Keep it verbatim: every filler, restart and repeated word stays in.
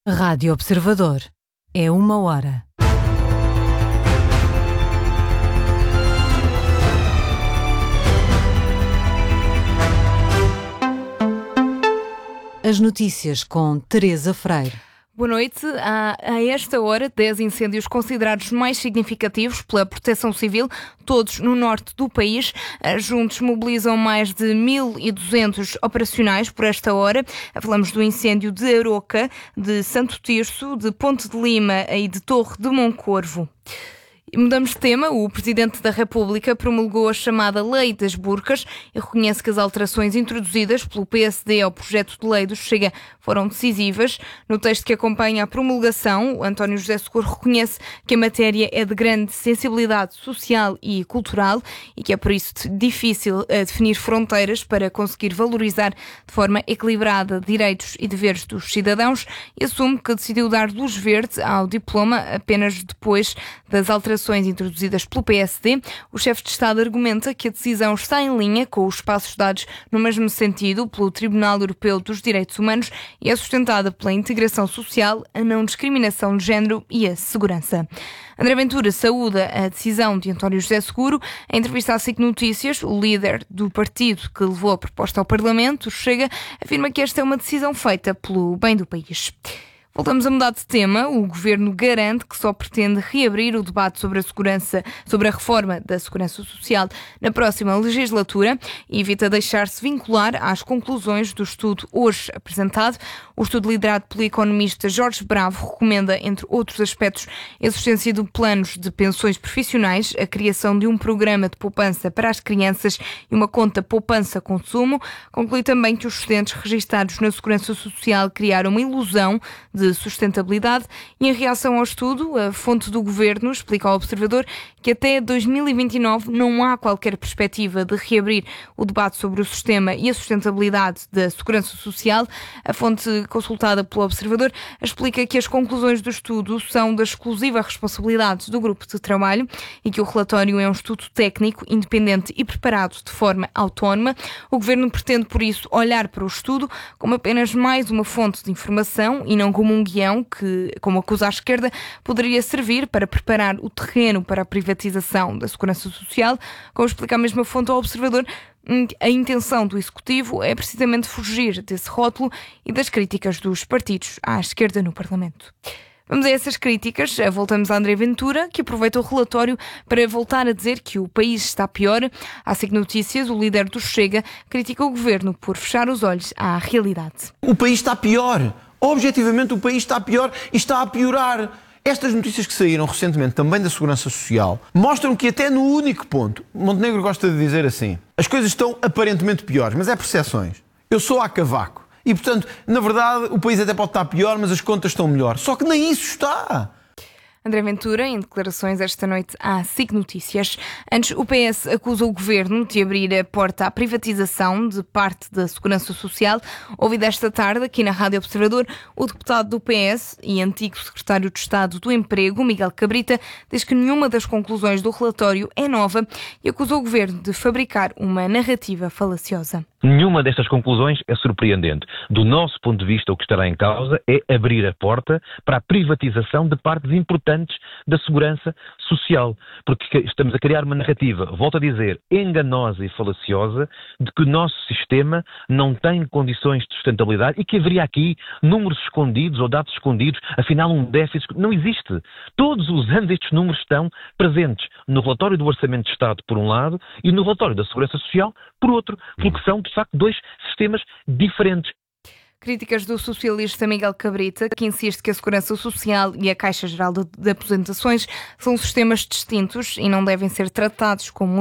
Rádio Observador. É uma hora. As notícias com Teresa Freire. Boa noite. Há, a esta hora, dez incêndios considerados mais significativos pela Proteção Civil, todos no norte do país. Juntos mobilizam mais de mil e duzentos operacionais por esta hora. Falamos do incêndio de Aroca, de Santo Tirso, de Ponte de Lima e de Torre de Moncorvo. E mudamos de tema. O Presidente da República promulgou a chamada Lei das Burcas e reconhece que as alterações introduzidas pelo P S D ao projeto de lei do Chega foram decisivas. No texto que acompanha a promulgação, António José Seguro reconhece que a matéria é de grande sensibilidade social e cultural e que é por isso difícil definir fronteiras para conseguir valorizar de forma equilibrada direitos e deveres dos cidadãos, e assume que decidiu dar luz verde ao diploma apenas depois das alterações introduzidas pelo P S D. O chefe de Estado argumenta que a decisão está em linha com os passos dados no mesmo sentido pelo Tribunal Europeu dos Direitos Humanos e é sustentada pela integração social, a não discriminação de género e a segurança. André Ventura saúda a decisão de António José Seguro. Em entrevista à S I C Notícias, o líder do partido que levou a proposta ao Parlamento, Chega, afirma que esta é uma decisão feita pelo bem do país. Voltamos a mudar de tema. O Governo garante que só pretende reabrir o debate sobre a segurança, sobre a reforma da Segurança Social na próxima legislatura e evita deixar-se vincular às conclusões do estudo hoje apresentado. O estudo liderado pelo economista Jorge Bravo recomenda, entre outros aspectos, a existência de planos de pensões profissionais, a criação de um programa de poupança para as crianças e uma conta poupança-consumo. Conclui também que os estudantes registados na Segurança Social criaram uma ilusão de de sustentabilidade e, em reação ao estudo, a fonte do Governo explica ao Observador que até dois mil e vinte e nove não há qualquer perspectiva de reabrir o debate sobre o sistema e a sustentabilidade da Segurança Social. A fonte consultada pelo Observador explica que as conclusões do estudo são da exclusiva responsabilidade do grupo de trabalho e que o relatório é um estudo técnico, independente e preparado de forma autónoma. O Governo pretende, por isso, olhar para o estudo como apenas mais uma fonte de informação e não como um guião que, como acusa a esquerda, poderia servir para preparar o terreno para a privatização da Segurança Social. Como explica a mesma fonte ao Observador, a intenção do Executivo é precisamente fugir desse rótulo e das críticas dos partidos à esquerda no Parlamento. Vamos a essas críticas. Voltamos a André Ventura, que aproveita o relatório para voltar a dizer que o país está pior. À S I C Notícias, o líder do Chega critica o Governo por fechar os olhos à realidade. O país está pior. Objetivamente, o país está pior e está a piorar. Estas notícias que saíram recentemente também da Segurança Social mostram que até no único ponto, Montenegro gosta de dizer assim, as coisas estão aparentemente piores, mas é percepções. Eu sou a cavaco e, portanto, na verdade, o país até pode estar pior, mas as contas estão melhor. Só que nem isso está. André Ventura, em declarações esta noite à S I C Notícias. Antes, o P S acusa o Governo de abrir a porta à privatização de parte da Segurança Social. Ouvido esta tarde, aqui na Rádio Observador, o deputado do P S e antigo secretário de Estado do Emprego, Miguel Cabrita, diz que nenhuma das conclusões do relatório é nova e acusa o Governo de fabricar uma narrativa falaciosa. Nenhuma destas conclusões é surpreendente. Do nosso ponto de vista, o que estará em causa é abrir a porta para a privatização de partes importantes da segurança social, porque estamos a criar uma narrativa, volto a dizer, enganosa e falaciosa, de que o nosso sistema não tem condições de sustentabilidade e que haveria aqui números escondidos ou dados escondidos, afinal um déficit. Não existe. Todos os anos estes números estão presentes no relatório do Orçamento de Estado, por um lado, e no relatório da Segurança Social, por outro, porque são, de facto, dois sistemas diferentes. Críticas do socialista Miguel Cabrita, que insiste que a Segurança Social e a Caixa Geral de, de Aposentações são sistemas distintos e não devem ser tratados como